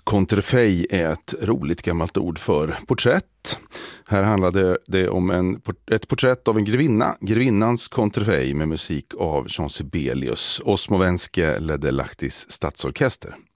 Conterfej är ett roligt gammalt ord för porträtt. Här handlade det om ett porträtt av en grevinna, grevinnans Conterfej med musik av Jean Sibelius, Osmovenske ledde Lahtis stadsorkester.